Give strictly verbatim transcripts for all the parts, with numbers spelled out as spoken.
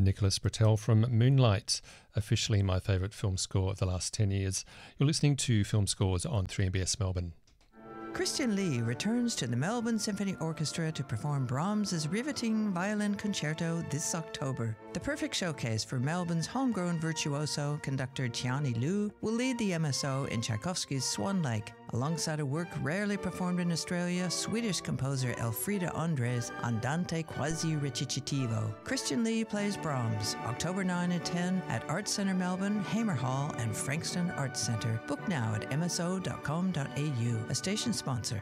Nicholas Britell from Moonlight, officially my favourite film score of the last ten years. You're listening to Film Scores on three M B S Melbourne. Christian Lee returns to the Melbourne Symphony Orchestra to perform Brahms's riveting violin concerto this October. The perfect showcase for Melbourne's homegrown virtuoso, conductor Tiani Liu will lead the M S O in Tchaikovsky's Swan Lake, alongside a work rarely performed in Australia, Swedish composer Elfrida Andres' Andante quasi recitativo. Christian Lee plays Brahms, October ninth and tenth at Arts Centre Melbourne, Hamer Hall and Frankston Arts Centre. Book now at m s o dot com dot a u, a station sponsor.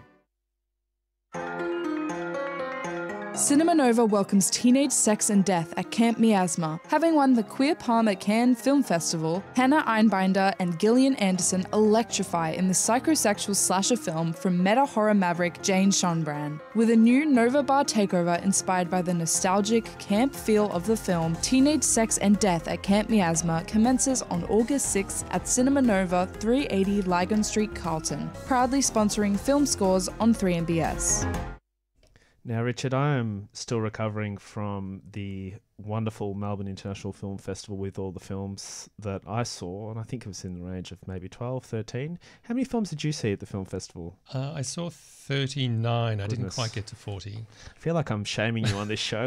Cinema Nova welcomes Teenage Sex and Death at Camp Miasma. Having won the Queer Palm at Cannes Film Festival, Hannah Einbinder and Gillian Anderson electrify in the psychosexual slasher film from meta-horror maverick Jane Schonbrand. With a new Nova Bar takeover inspired by the nostalgic camp feel of the film, Teenage Sex and Death at Camp Miasma commences on August sixth at Cinema Nova, three eighty Lygon Street, Carlton, proudly sponsoring Film Scores on three M B S. Now, Richard, I am still recovering from the wonderful Melbourne International Film Festival with all the films that I saw, and I think it was in the range of maybe twelve, thirteen. How many films did you see at the film festival? Uh, I saw thirty-nine. Goodness. I didn't quite get to forty. I feel like I'm shaming you on this show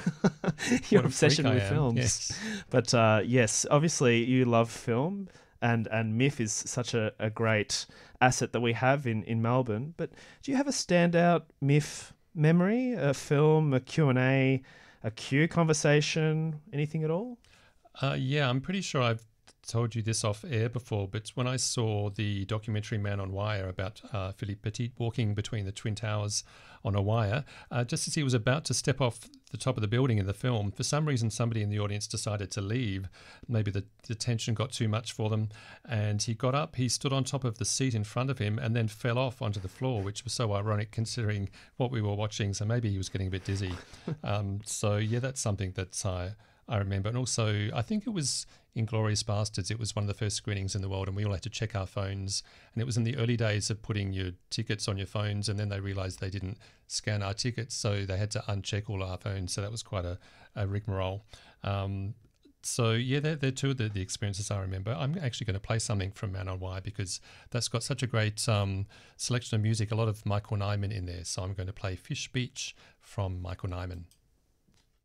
with your obsession with films. Yes. But uh, yes, obviously you love film, and, and M I F is such a, a great asset that we have in, in Melbourne. But do you have a standout M I F memory, a film, a Q and A, a Q conversation, anything at all? Uh, yeah, I'm pretty sure I've told you this off air before, but when I saw the documentary Man on Wire about uh, Philippe Petit walking between the Twin Towers on a wire, uh, just as he was about to step off the top of the building in the film, for some reason somebody in the audience decided to leave. Maybe the, the tension got too much for them, and he got up, he stood on top of the seat in front of him and then fell off onto the floor, which was so ironic considering what we were watching, so maybe he was getting a bit dizzy. um, so yeah, that's something that I, I remember. And also, I think it was Inglourious Bastards. It was one of the first screenings in the world, and we all had to check our phones. And it was in the early days of putting your tickets on your phones, and then they realised they didn't scan our tickets, so they had to uncheck all our phones. So that was quite a, a rigmarole. Um, so yeah, they're, they're two of the, the experiences I remember. I'm actually going to play something from Man on Wire because that's got such a great um, selection of music, a lot of Michael Nyman in there. So I'm going to play Fish Beach from Michael Nyman.